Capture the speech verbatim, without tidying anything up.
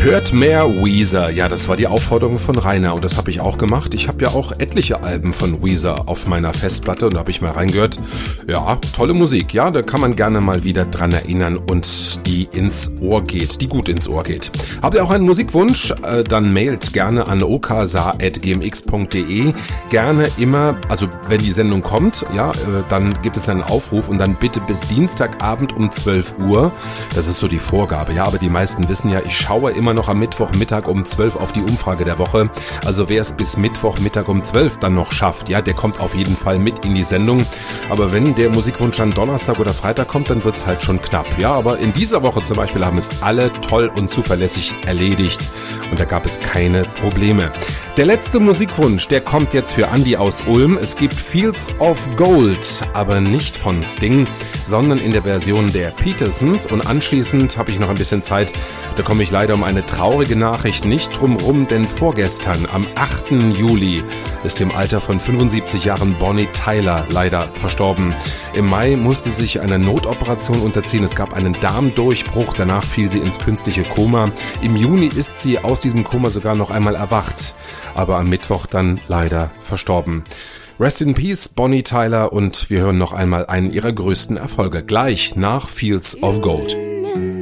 Hört mehr Weezer. Ja, das war die Aufforderung von Rainer und das habe ich auch gemacht. Ich habe ja auch etliche Alben von Weezer auf meiner Festplatte und da habe ich mal reingehört. Ja, tolle Musik. Ja, da kann man gerne mal wieder dran erinnern und die ins Ohr geht, die gut ins Ohr geht. Habt ihr auch einen Musikwunsch? Äh, dann mailt gerne an okasa at g m x punkt d e. Gerne immer, also wenn die Sendung kommt, ja, äh, dann gibt es einen Aufruf und dann bitte bis Dienstagabend um zwölf Uhr. Das ist so die Vorgabe. Ja, aber die meisten wissen ja, ich schaue immer noch am Mittwochmittag um zwölf auf die Umfrage der Woche. Also wer es bis Mittwochmittag um zwölf dann noch schafft, ja, der kommt auf jeden Fall mit in die Sendung. Aber wenn der Musikwunsch an Donnerstag oder Freitag kommt, dann wird's halt schon knapp. Ja, aber in dieser Woche zum Beispiel haben es alle toll und zuverlässig erledigt und da gab es keine Probleme. Der letzte Musikwunsch, der kommt jetzt für Andi aus Ulm. Es gibt Fields of Gold, aber nicht von Sting, sondern in der Version der Petersons. Und anschließend habe ich noch ein bisschen Zeit, da komme ich leider um eine traurige Nachricht nicht drum rum, denn vorgestern, am achten Juli, ist im Alter von fünfundsiebzig Jahren Bonnie Tyler leider verstorben. Im Mai musste sie sich einer Notoperation unterziehen. Es gab einen Darmdurchbruch, danach fiel sie ins künstliche Koma. Im Juni ist sie aus diesem Koma sogar noch einmal erwacht, aber am Mittwoch dann leider verstorben. Rest in Peace, Bonnie Tyler, und wir hören noch einmal einen ihrer größten Erfolge, gleich nach Fields of Gold.